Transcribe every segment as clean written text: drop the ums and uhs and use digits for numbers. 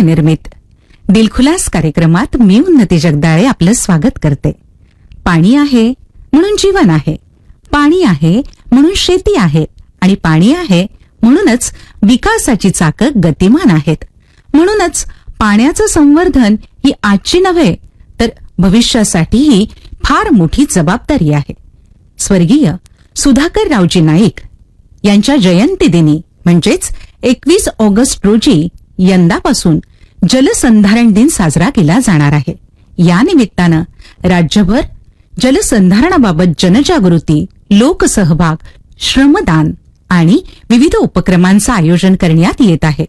निर्मित दिलखुलास कार्यक्रमात मी उन्नती जगदाळे आपलं स्वागत करते. पाणी आहे म्हणून जीवन आहे, पाणी आहे म्हणून शेती आहे आणि पाणी आहे म्हणूनच विकासाची चाकं गतिमान आहेत. म्हणूनच पाण्याचं संवर्धन ही आजची नव्हे तर भविष्यासाठीही फार मोठी जबाबदारी आहे. स्वर्गीय सुधाकर रावजी नाईक यांच्या जयंतीदिनी म्हणजेच 21 ऑगस्ट रोजी यंदापासून जलसंधारण दिन साजरा केला जाणार आहे. या निमित्तानं राज्यभर जलसंधारणाबाबत जनजागृती, लोकसहभाग, श्रमदान आणि विविध उपक्रमांचं आयोजन करण्यात येत आहे.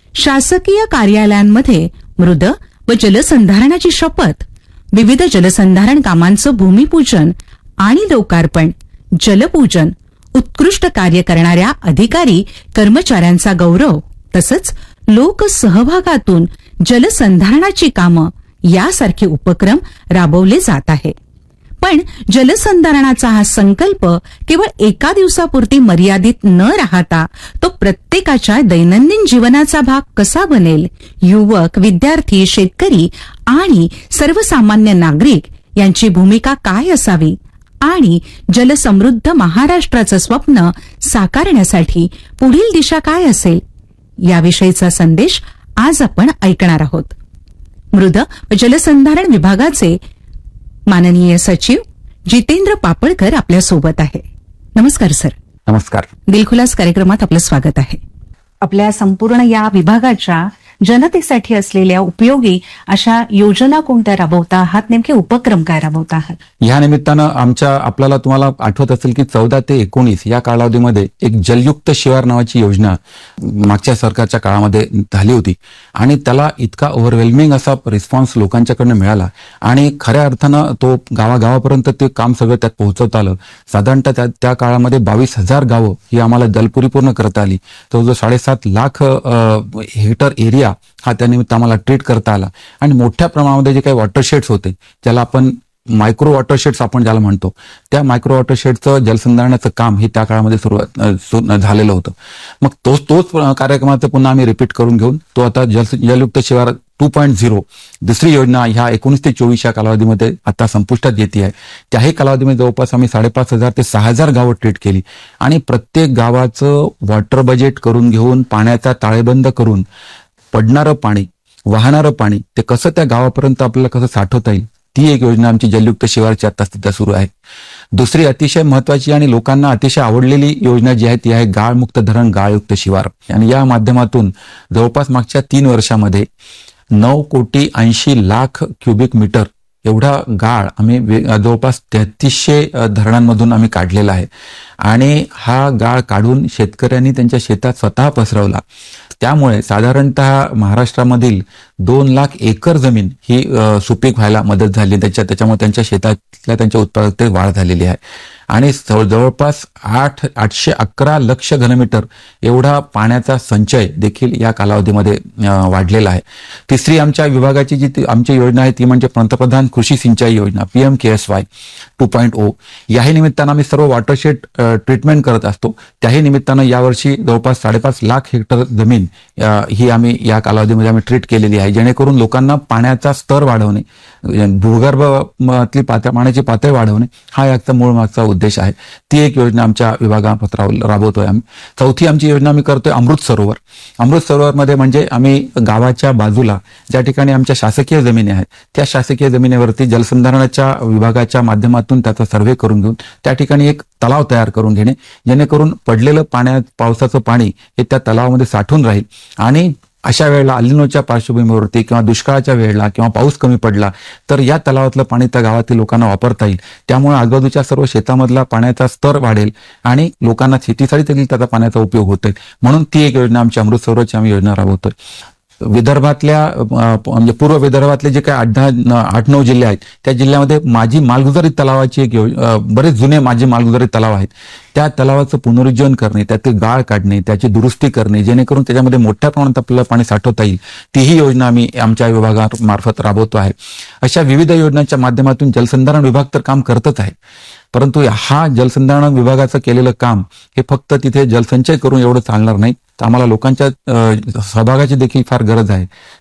शासकीय कार्यालयांमध्ये मृद व जलसंधारणाची शपथ, विविध जलसंधारण कामांचं भूमिपूजन आणि लोकार्पण, जलपूजन, उत्कृष्ट कार्य करणाऱ्या अधिकारी कर्मचाऱ्यांचा गौरव तसंच लोकसहभागातून जलसंधारणाची कामं यासारखे उपक्रम राबवले जात आहे. पण जलसंधारणाचा हा संकल्प केवळ एका दिवसापुरती मर्यादित न राहता तो प्रत्येकाच्या दैनंदिन जीवनाचा भाग कसा बनेल, युवक, विद्यार्थी, शेतकरी आणि सर्वसामान्य नागरिक यांची भूमिका काय असावी आणि जलसमृद्ध महाराष्ट्राचं स्वप्न साकारण्यासाठी पुढील दिशा काय असेल याविषयीचा संदेश आज आपण ऐकणार आहोत. मृद व जलसंधारण विभागाचे माननीय सचिव जितेंद्र पापळकर आपल्या सोबत आहे. नमस्कार सर. नमस्कार. दिलखुलास कार्यक्रमात आपलं स्वागत आहे. आपल्या संपूर्ण या विभागाच्या जनतेसाठी असलेल्या उपयोगी अशा योजना कोणत्या राबवता आहात, नेमके उपक्रम काय राबवता आहात? या निमित्तानं आपल्याला तुम्हाला आठवत असेल की 14 ते 19 या कालावधीमध्ये एक जलयुक्त शिवार नावाची योजना मागच्या सरकारच्या काळामध्ये झाली होती आणि त्याला इतका ओव्हरवेल्मिंग असा रिस्पॉन्स लोकांच्याकडनं मिळाला आणि खऱ्या अर्थानं तो गावागावापर्यंत ते काम सगळं त्यात पोहोचवता आलं. साधारणतः त्या काळामध्ये 22,000 गावं ही आम्हाला जलपुरीपूर्ण करता आली. तो जो 7.5 लाख हेक्टर एरिया हा त्यानिमित्त आम्हाला ट्रीट करता आला आणि मोठ्या प्रमाणामध्ये जे काही वॉटरशेड्स होते, ज्याला आपण मायक्रो वॉटरशेड्स आपण ज्याला म्हणतो, त्या मायक्रो वॉटरशेडचं जलसंधारणाचं काम हे त्या काळामध्ये सुरुवात झालेलं होतं. मग तोच कार्यक्रमाचं पुन्हा आम्ही रिपीट करून घेऊन तो आता जलयुक्त शिवार 2.0 दुसरी योजना ह्या 19 ते 24 या कालावधीमध्ये आता संपुष्टात येते आहे. त्याही कालावधीमध्ये जवळपास आम्ही 5,500 ते 6,000 गावं ट्रीट केली आणि प्रत्येक गावाचं वॉटर बजेट करून घेऊन पाण्याचा ताळेबंद करून पडणारं पाणी, वाहणारं पाणी ते कसं त्या गावापर्यंत आपल्याला कसं साठवता येईल, ती एक योजना आमची जलयुक्त शिवारची आता सध्या सुरू आहे. दुसरी अतिशय महत्वाची आणि लोकांना अतिशय आवडलेली योजना जी आहे ती आहे गाळमुक्त धरण गाळयुक्त शिवार. आणि या माध्यमातून जवळपास मागच्या 3 वर्षामध्ये 9,80,00,000 क्युबिक मीटर एवढा गाळ आम्ही जवळपास 3300 धरणांमधून आम्ही काढलेला आहे आणि हा गाळ काढून शेतकऱ्यांनी त्यांच्या शेतात स्वतः पसरवला. त्यामुळे साधारणतः महाराष्ट्रामधील 2 लाख एकर जमीन ही सुपीक व्हायला मदत झाली. त्याच्यामुळे त्यांच्या शेतातल्या त्यांच्या उत्पादकतेत वाढ झालेली आहे आणि जवळपास 811 लक्ष घनमीटर एवढा पाण्याचा संचय देखील या कालावधीमध्ये वाढलेला आहे. तिसरी आमच्या विभागाची जी आमची योजना आहे ती म्हणजे पंतप्रधान कृषी सिंचाई योजना PMKSY 2.0. याही निमित्तानं आम्ही सर्व वॉटरशेड ट्रीटमेंट करत असतो. त्याही निमित्तानं यावर्षी जवळपास 5.5 लाख हेक्टर जमीन ही आम्ही या कालावधीमध्ये आम्ही ट्रीट केलेली आहे, जेणेकरून लोकांना पाण्याचा स्तर वाढवणे, भूगर्भातली पाण्याची पातळी वाढवणे हा याचा मूळ मागचा उद्देश आहे. ती एक योजना आमच्या विभागात राबवतोय आम्ही. चौथी आमची योजना आम्ही करतोय अमृत सरोवर. अमृत सरोवरमध्ये म्हणजे आम्ही गावाच्या बाजूला ज्या ठिकाणी आमच्या शासकीय जमिनी आहेत त्या शासकीय जमिनीवरती जलसंधारणाच्या विभागाच्या माध्यमातून त्याचा सर्व्हे करून घेऊन त्या ठिकाणी एक तलाव तयार करून घेणे, जेणेकरून पडलेलं पावसाचं पाणी हे त्या तलावामध्ये साठून राहील आणि अशा वेळेला अल्निनोच्या पार्श्वभूमीवरती किंवा दुष्काळाच्या वेळेला किंवा पाऊस कमी पडला तर या तलावातलं पाणी त्या गावातील लोकांना वापरता येईल. त्यामुळे आजूबाजूच्या सर्व शेतामधला पाण्याचा स्तर वाढेल आणि लोकांना शेतीसाठी देखील त्याचा पाण्याचा उपयोग होतोय. म्हणून ती एक योजना आमची अमृत सरोवरची आम्ही योजना राबवतोय. विदर्भातल्या म्हणजे पूर्व विदर्भातले जे काही 8-9 जिल्हे आहेत त्या जिल्ह्यामध्ये माझी मालगुजारी तलावाची एक बरेच जुने माझी मालगुजारी तलाव आहेत, त्या तलावाचं पुनरुज्जीवन करणे, त्यातील गाळ काढणे, त्याची दुरुस्ती करणे, जेणेकरून त्याच्यामध्ये मोठ्या प्रमाणात आपल्याला पाणी साठवता येईल, तीही योजना आम्ही आमच्या विभागामार्फत राबवतो आहे. अशा विविध योजनांच्या माध्यमातून जलसंधारण विभाग तर काम करतच आहे, परंतु हा जलसंधारण विभागाचं केलेलं काम हे फक्त तिथे जलसंचय करून एवढं चालणार नाही, तर आम्हाला लोकांच्या सहभागाची देखील फार गरज आहे.